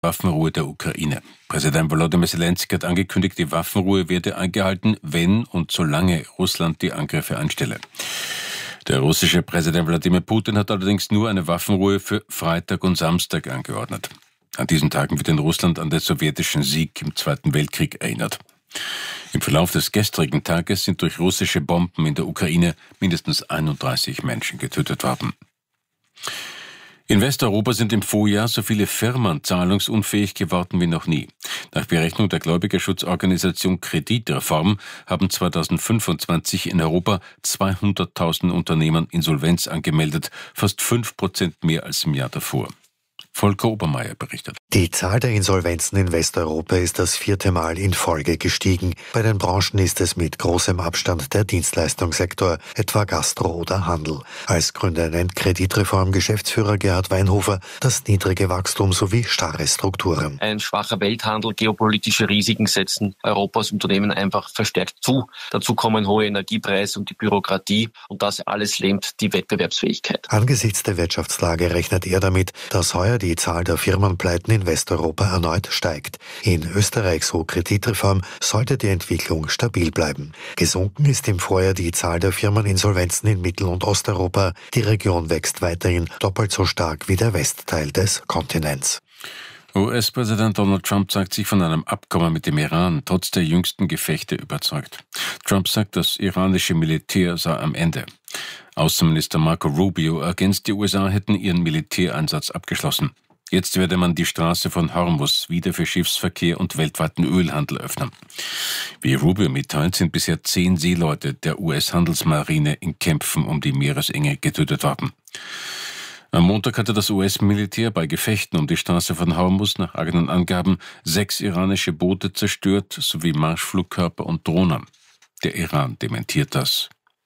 Waffenruhe der Ukraine. Präsident Volodymyr Zelensky hat angekündigt, die Waffenruhe werde eingehalten, wenn und solange Russland die Angriffe einstelle. Der russische Präsident Wladimir Putin hat allerdings nur eine Waffenruhe für Freitag und Samstag angeordnet. An diesen Tagen wird in Russland an den sowjetischen Sieg im Zweiten Weltkrieg erinnert. Im Verlauf des gestrigen Tages sind durch russische Bomben in der Ukraine mindestens 31 Menschen getötet worden. In Westeuropa sind im Vorjahr so viele Firmen zahlungsunfähig geworden wie noch nie. Nach Berechnung der Gläubigerschutzorganisation Kreditreform haben 2025 in Europa 200.000 Unternehmen Insolvenz angemeldet, fast 5% mehr als im Jahr davor. Volker Obermeier berichtet. Die Zahl der Insolvenzen in Westeuropa ist das 4. Mal in Folge gestiegen. Bei den Branchen ist es mit großem Abstand der Dienstleistungssektor, etwa Gastro oder Handel. Als Gründe nennt Kreditreform-Geschäftsführer Gerhard Weinhofer das niedrige Wachstum sowie starre Strukturen. Ein schwacher Welthandel, geopolitische Risiken setzen Europas Unternehmen einfach verstärkt zu. Dazu kommen hohe Energiepreise und die Bürokratie, und das alles lähmt die Wettbewerbsfähigkeit. Angesichts der Wirtschaftslage rechnet er damit, dass heuer die Zahl der Firmenpleiten in Westeuropa erneut steigt. In Österreich, so Kreditreform, sollte die Entwicklung stabil bleiben. Gesunken ist im Vorjahr die Zahl der Firmeninsolvenzen in Mittel- und Osteuropa. Die Region wächst weiterhin doppelt so stark wie der Westteil des Kontinents. US-Präsident Donald Trump zeigt sich von einem Abkommen mit dem Iran trotz der jüngsten Gefechte überzeugt. Trump sagt, das iranische Militär sei am Ende. Außenminister Marco Rubio ergänzt, die USA hätten ihren Militäreinsatz abgeschlossen. Jetzt werde man die Straße von Hormuz wieder für Schiffsverkehr und weltweiten Ölhandel öffnen. Wie Rubio mitteilt, sind bisher 10 Seeleute der US-Handelsmarine in Kämpfen um die Meeresenge getötet worden. Am Montag hatte das US-Militär bei Gefechten um die Straße von Hormuz nach eigenen Angaben 6 iranische Boote zerstört sowie Marschflugkörper und Drohnen. Der Iran dementiert das.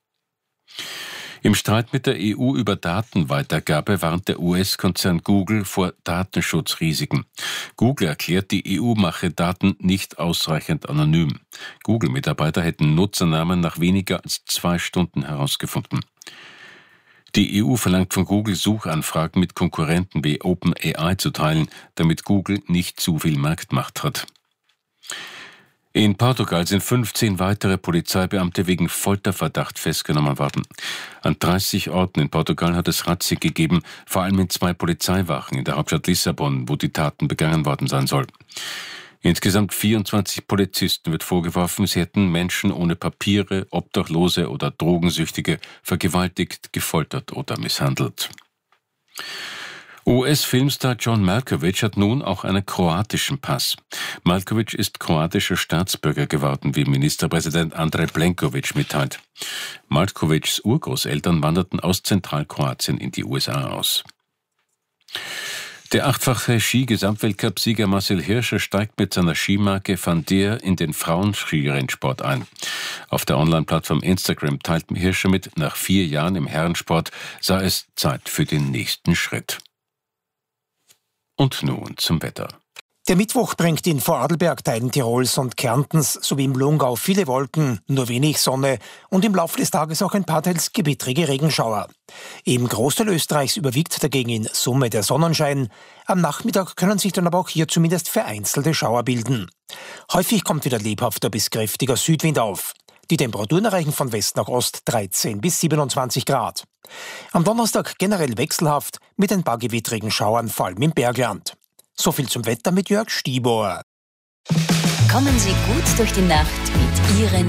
Im Streit mit der EU über Datenweitergabe warnt der US-Konzern Google vor Datenschutzrisiken. Google erklärt, die EU mache Daten nicht ausreichend anonym. Google-Mitarbeiter hätten Nutzernamen nach weniger als 2 Stunden herausgefunden. Die EU verlangt von Google, Suchanfragen mit Konkurrenten wie OpenAI zu teilen, damit Google nicht zu viel Marktmacht hat. In Portugal sind 15 weitere Polizeibeamte wegen Folterverdacht festgenommen worden. An 30 Orten in Portugal hat es Razzien gegeben, vor allem in 2 Polizeiwachen in der Hauptstadt Lissabon, wo die Taten begangen worden sein sollen. Insgesamt 24 Polizisten wird vorgeworfen, sie hätten Menschen ohne Papiere, Obdachlose oder Drogensüchtige vergewaltigt, gefoltert oder misshandelt. US-Filmstar John Malkovich hat nun auch einen kroatischen Pass. Malkovich ist kroatischer Staatsbürger geworden, wie Ministerpräsident Andrej Plenković mitteilt. Malkovichs Urgroßeltern wanderten aus Zentralkroatien in die USA aus. Der 8-fache Ski-Gesamtweltcup-Sieger Marcel Hirscher steigt mit seiner Skimarke Van Der in den Frauenskirennsport ein. Auf der Online-Plattform Instagram teilt Hirscher mit, nach 4 Jahren im Herrensport sei es Zeit für den nächsten Schritt. Und nun zum Wetter. Der Mittwoch bringt in Vorarlberg, Teilen Tirols und Kärntens sowie im Lungau viele Wolken, nur wenig Sonne und im Laufe des Tages auch ein paar teils gewittrige Regenschauer. Im Großteil Österreichs überwiegt dagegen in Summe der Sonnenschein. Am Nachmittag können sich dann aber auch hier zumindest vereinzelte Schauer bilden. Häufig kommt wieder lebhafter bis kräftiger Südwind auf. Die Temperaturen erreichen von West nach Ost 13 bis 27 Grad. Am Donnerstag generell wechselhaft mit ein paar gewittrigen Schauern, vor allem im Bergland. So viel zum Wetter mit Jörg Stieber. Kommen Sie gut durch die Nacht mit Ihren